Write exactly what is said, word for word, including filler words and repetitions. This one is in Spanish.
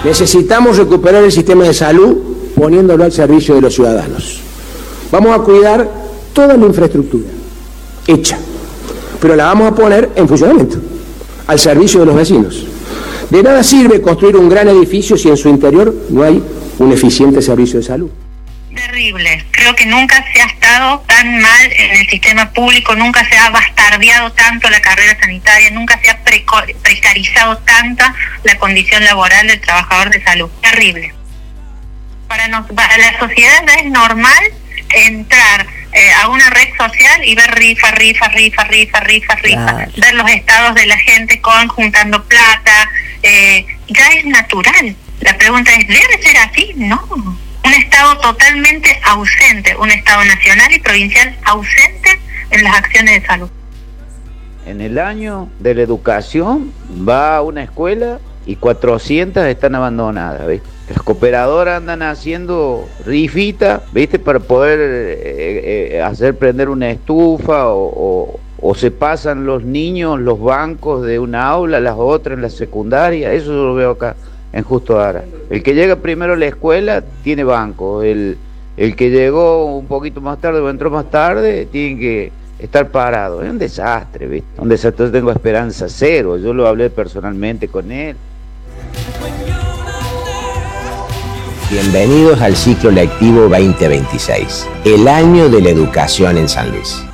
Necesitamos recuperar el sistema de salud poniéndolo al servicio de los ciudadanos. Vamos a cuidar toda la infraestructura hecha, pero la vamos a poner en funcionamiento, al servicio de los vecinos. De nada sirve construir un gran edificio si en su interior no hay un eficiente servicio de salud. Terrible. Creo que nunca se ha estado tan mal en el sistema público, nunca se ha bastardeado tanto la carrera sanitaria, nunca se ha preco- precarizado tanta la condición laboral del trabajador de salud. Terrible. Para, nos, para la sociedad es normal entrar eh, a una red social y ver rifa, rifa, rifa, rifa, rifa, rifa, claro. Ver los estados de la gente con juntando plata, eh, ya es natural. La pregunta es, ¿debe ser así? No. Un Estado totalmente ausente, un Estado nacional y provincial ausente en las acciones de salud. En el año de la educación va a una escuela y cuatrocientas están abandonadas, ¿viste? Las cooperadoras andan haciendo rifita, ¿viste? Para poder eh, eh, hacer prender una estufa o, o, o se pasan los niños los bancos de una aula a las otras en la secundaria. Eso yo lo veo acá en Justo Ara. El que llega primero a la escuela tiene banco, el, el que llegó un poquito más tarde o entró más tarde tiene que estar parado. Es un desastre, ¿viste? Un desastre. Yo tengo esperanza cero, yo lo hablé personalmente con él. Bienvenidos al ciclo lectivo veinte veintiséis, el año de la educación en San Luis.